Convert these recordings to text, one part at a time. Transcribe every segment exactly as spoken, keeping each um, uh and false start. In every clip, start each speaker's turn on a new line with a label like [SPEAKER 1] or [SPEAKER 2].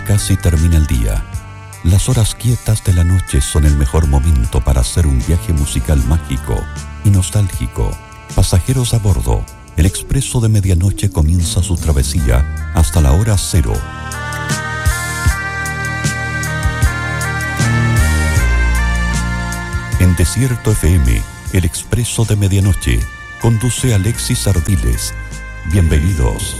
[SPEAKER 1] Ya casi termina el día. Las horas quietas de la noche son el mejor momento para hacer un viaje musical mágico y nostálgico. Pasajeros a bordo, el expreso de medianoche comienza su travesía hasta la hora cero. En Desierto F M, el expreso de medianoche, conduce Alexis Ardiles. Bienvenidos.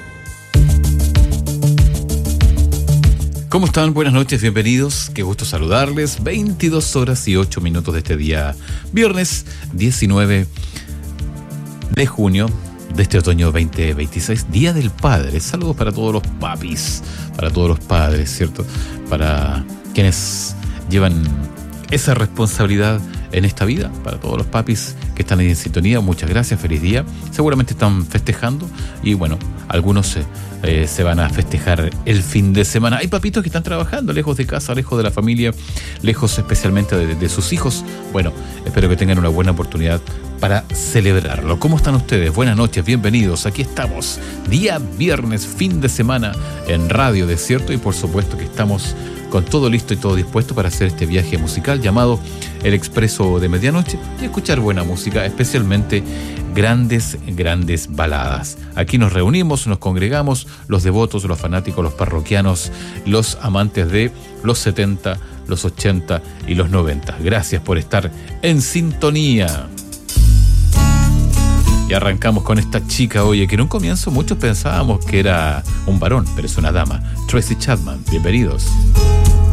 [SPEAKER 2] ¿Cómo están? Buenas noches, bienvenidos. Qué gusto saludarles. veintidós horas y ocho minutos de este día, viernes diecinueve de junio de este otoño veinte veintiséis, Día del Padre. Saludos para todos los papis, para todos los padres, ¿cierto? Para quienes llevan esa responsabilidad en esta vida, para todos los papis que están ahí en sintonía, muchas gracias, feliz día. Seguramente están festejando y bueno, algunos eh, eh, se van a festejar el fin de semana. Hay papitos que están trabajando lejos de casa, lejos de la familia, lejos especialmente de, de sus hijos. Bueno, espero que tengan una buena oportunidad para celebrarlo. ¿Cómo están ustedes? Buenas noches, bienvenidos. Aquí estamos, día viernes, fin de semana en Radio Desierto, y por supuesto que estamos con todo listo y todo dispuesto para hacer este viaje musical llamado El Expreso de Medianoche y escuchar buena música, especialmente grandes, grandes baladas. Aquí nos reunimos, nos congregamos, los devotos, los fanáticos, los parroquianos, los amantes de los setenta, los ochenta y los noventa. Gracias por estar en sintonía. Y arrancamos con esta chica, oye, que en un comienzo muchos pensábamos que era un varón, pero es una dama. Tracy Chapman, bienvenidos.